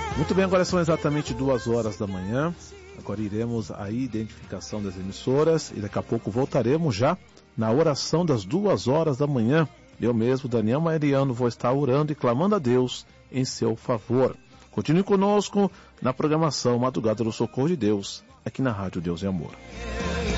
Muito bem, agora são exatamente 2 horas da manhã. Agora iremos à identificação das emissoras e daqui a pouco voltaremos já na oração das 2 horas da manhã. Eu mesmo, Daniel Mariano, vou estar orando e clamando a Deus em seu favor. Continue conosco na programação Madrugada do Socorro de Deus, aqui na Rádio Deus e Amor.